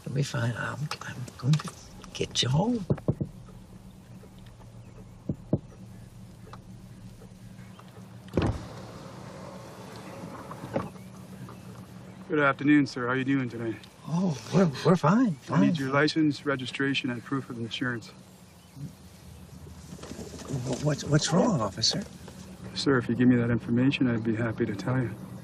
It'll be fine. I'm going to get you home. Good afternoon, sir. How are you doing today? Oh, we're fine. I need your license, registration, and proof of insurance. What's wrong, officer? Sir, if you give me that information, I'd be happy to tell you.